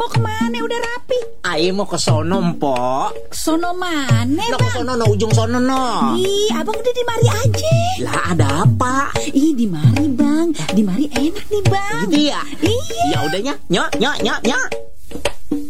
Mau kemana? Udah rapi. Ayo mau ke sono, Mpok. Sono mana, No, Bang? ke sono, no, ujung sono, no. Ih, abang udah di mari aja. Lah, ada apa? Ih, di mari, Bang. Di mari enak nih, Bang. Gitu ya? Iya. Ya udahnya, nyok.